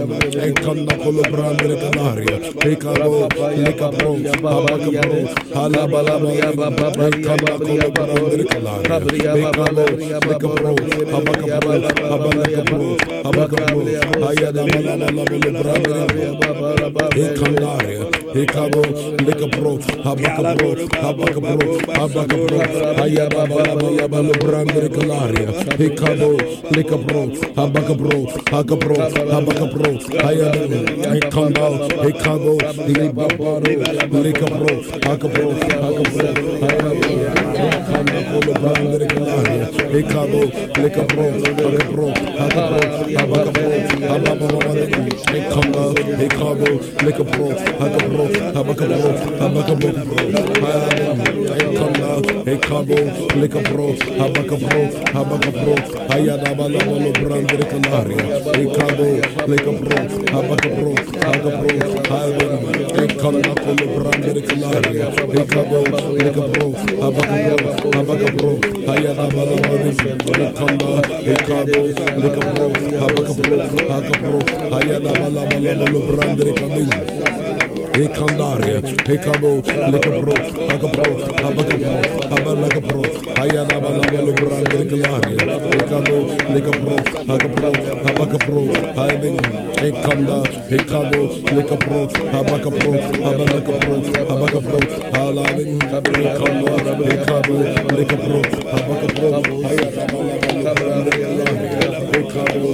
Enkanda kolo brandere kanaria. Ekabo lekabro abakabro halabalaba. Enkanda kolo brandere kanaria. Ekabo lekabro abakabro abakabro ayada balaba brandere. Ekandaria. Ekabo lekabro abakabro ayada balaba brandere kanaria. Ekabo lekabro abakabro ayada ekanda ekabo lebabaro lekabro akabro ekanda kolo brandere kanaria. Ekabo lekabro abakabro ekanda ekabo lekabro abakabro ekanda ekabo lekabro abakabro ayada balaba brandere kanaria. Ekabo lekabro abakabro ekanda kolo brandere kanaria. Ekabo lekabro abakabro ayada balaba ekanda ekabo lekabro abakabro ayada balaba brandere kanaria. Ekandaria, ekabo, lekabro, abakabro, ayada balaba brandere kanaria. Ekabo, lekabro, abakabro, ekanda, ekabo, lekabro, abakabro, alalin, ekanda, ekabo, lekabro, ayada balaba brandere kanaria. Ekabo,